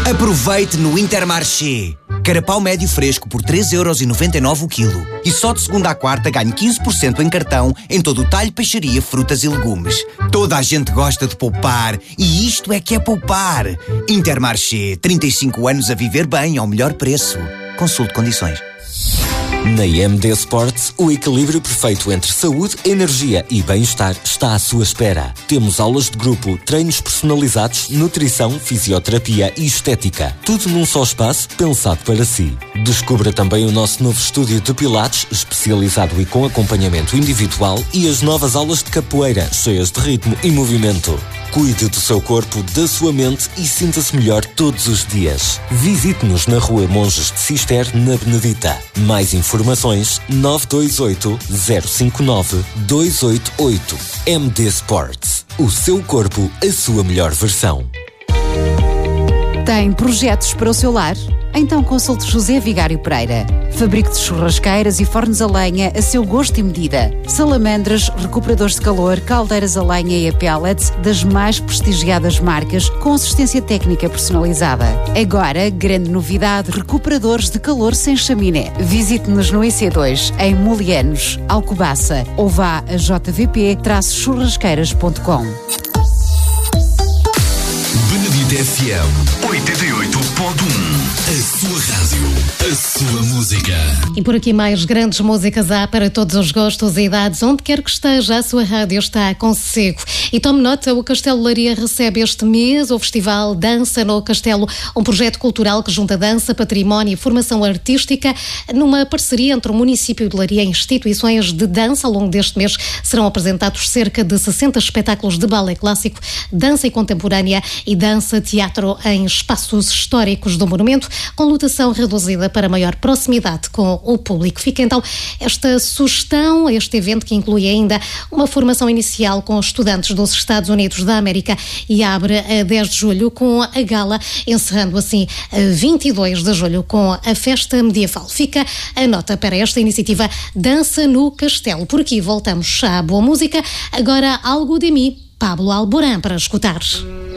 Aproveite no Intermarché. Carapau médio fresco por 3,99€ o quilo. E só de segunda à quarta ganhe 15% em cartão em todo o talho, peixaria, frutas e legumes. Toda a gente gosta de poupar e isto é que é poupar. Intermarché, 35 anos a viver bem ao melhor preço. Consulte condições. Na MD Sports, o equilíbrio perfeito entre saúde, energia e bem-estar está à sua espera. Temos aulas de grupo, treinos personalizados, nutrição, fisioterapia e estética. Tudo num só espaço, pensado para si. Descubra também o nosso novo estúdio de pilates, especializado e com acompanhamento individual, e as novas aulas de capoeira, cheias de ritmo e movimento. Cuide do seu corpo, da sua mente e sinta-se melhor todos os dias. Visite-nos na Rua Monges de Cister, na Benedita. Mais informações 928 059 288. MD Sports. O seu corpo, a sua melhor versão. Tem projetos para o seu lar? Então consulte José Vigário Pereira. Fabrico de churrasqueiras e fornos a lenha a seu gosto e medida. Salamandras, recuperadores de calor, caldeiras a lenha e a pellets das mais prestigiadas marcas com assistência técnica personalizada. Agora, grande novidade, recuperadores de calor sem chaminé. Visite-nos no IC2, em Molianos, Alcobaça, ou vá a jvp-churrasqueiras.com. Benedita FM 88.1. A sua rádio, a sua música. E por aqui mais grandes músicas há para todos os gostos e idades. Onde quer que esteja, a sua rádio está consigo. E tome nota, o Castelo Leiria recebe este mês o Festival Dança no Castelo, um projeto cultural que junta dança, património e formação artística numa parceria entre o município de Leiria e instituições de dança. Ao longo deste mês serão apresentados cerca de 60 espetáculos de balé clássico, dança e contemporânea e dança-teatro em espaços históricos do monumento, com lotação reduzida para maior proximidade com o público. Fica então esta sugestão a este evento, que inclui ainda uma formação inicial com estudantes dos Estados Unidos da América e abre a 10 de julho com a gala, encerrando assim a 22 de julho com a festa medieval. Fica a nota para esta iniciativa Dança no Castelo. Por aqui voltamos à boa música. Agora Algo de Mim, Pablo Alborán, para escutar.